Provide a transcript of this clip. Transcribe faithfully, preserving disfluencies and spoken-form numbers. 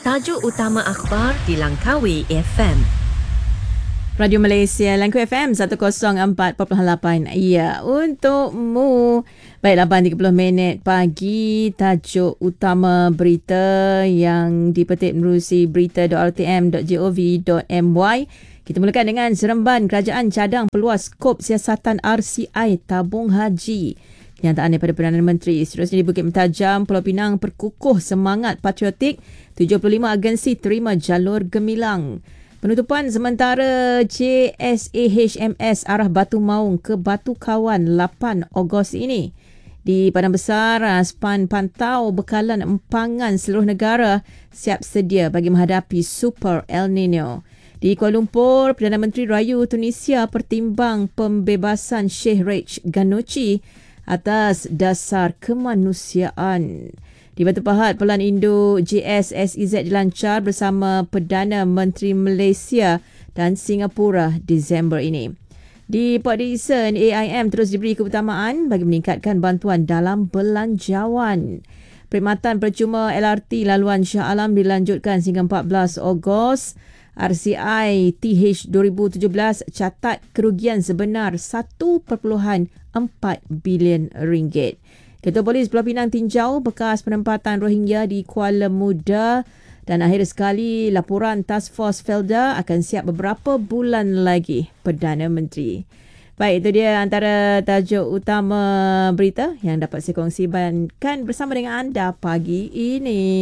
Tajuk utama akhbar di Langkawi F M. Radio Malaysia, Langkawi F M seratus empat perpuluhan lapan. Ya, untukmu. Baik, lapan tiga puluh minit pagi, tajuk utama berita yang dipetik menerusi berita dot r t m dot gov dot m y. Kita mulakan dengan Seremban Kerajaan cadang peluas skop siasatan R C I tabung haji. Kenyataan daripada Perdana Menteri. Seterusnya di Bukit Mentajam, Pulau Pinang perkukuh semangat patriotik. tujuh puluh lima agensi terima jalur gemilang. Penutupan sementara J S A H M S arah Batu Maung ke Batu Kawan lapan Ogos ini. Di Padang Besar, Span pantau bekalan empangan seluruh negara siap sedia bagi menghadapi Super El Nino. Di Kuala Lumpur, Perdana Menteri Rayu Tunisia pertimbang pembebasan Sheikh Raj Ghannouchi atas dasar kemanusiaan. Di Batu Pahat, Pelan Indo J S S E Z dilancar bersama Perdana Menteri Malaysia dan Singapura Disember ini. Di Port Dickson, A I M terus diberi keutamaan bagi meningkatkan bantuan dalam belanjawan. Perkhidmatan percuma L R T laluan Shah Alam dilanjutkan sehingga empat belas Ogos. R C I T H dua ribu tujuh belas catat kerugian sebenar satu perpuluhan empat bilion ringgit. Ketua Polis Pulau Pinang tinjau bekas penempatan Rohingya di Kuala Muda dan akhir sekali laporan Task Force Felda akan siap beberapa bulan lagi. Perdana Menteri. Baik, itu dia antara tajuk utama berita yang dapat saya kongsikan bersama dengan anda pagi ini.